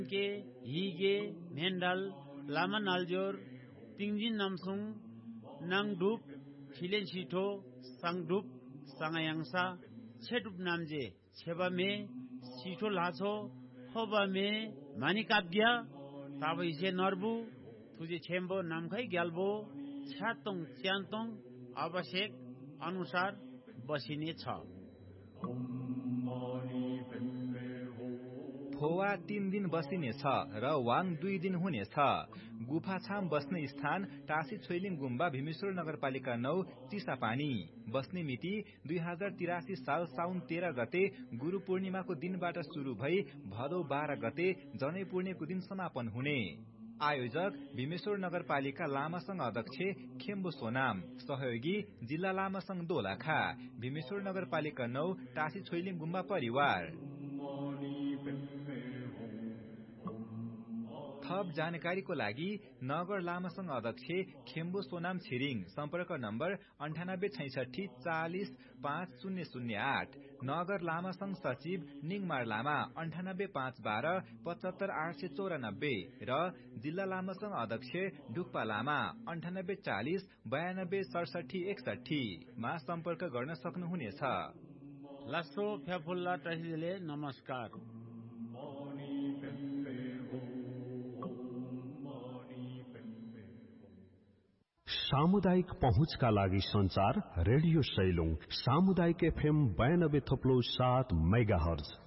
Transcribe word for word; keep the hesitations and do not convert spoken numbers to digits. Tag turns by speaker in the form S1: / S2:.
S1: के हिगे मेन्डल लामा नालजोर तिङजिन नामसुङ नाङडुप खिलेन सिठो सांडुप सांगायांसा छेडुप नामजे छेबामे सिठो लाछो होबामे मानिकाब्या ताबैसे नर्बु तुझे छेम्बो नामखै ग्याल्बो छ्यातोङ च्यान्तोङ आवश्यक अनुसार बसिने छ।
S2: फोवा तीन दिन बसिने छ र वाङ दुई दिन हुने छ। गुफाछाम बस्ने स्थान टासी छोइलिङ गुम्बा भीमेश्वर नगरपालिका नौ चिसापानी। बस्ने मिति दुई हजार तिरासी साल साउन तेह्र गते गुरु पूर्णिमाको दिनबाट शुरू भई भदौ बाह्र गते जनै पूर्णेको दिन समापन हुने। आयोजक भीमेश्वर नगरपालिका लामासंघ अध्यक्ष खेम्बु सोनाम, सहयोगी जिल्ला लामासंघ दोलखा, भीमेश्वर नगरपालिका नौ टासी छोइलिङ गुम्बा परिवार। थप जानकारीको लागि नगर लामासंघ अध्यक्ष खेम्बु सोनाम छिरिङ, सम्पर्क नम्बर अन्ठानब्बे छैसठी चालिस पाँच शून्य शून्य आठ, नगर लामासंघ सचिव निङमार लामा अन्ठानब्बे पाँच बाह्र पचहत्तर आठ सय चौरानब्बे र जिल्ला लामासंघ अध्यक्ष ढुक्पा लामा अन्ठानब्बे चालिस बयानब्बे सडसठी एकसठी मा सम्पर्क गर्न सक्नुहुनेछ।
S1: लासो फ्याफुल्ला टहिले नमस्कार।
S3: सामुदायिक पहुँचका लागि संचार रेडियो सैलुङ सामुदायिक एफएम बयानब्बे थप्लो सात मेगाहर्ज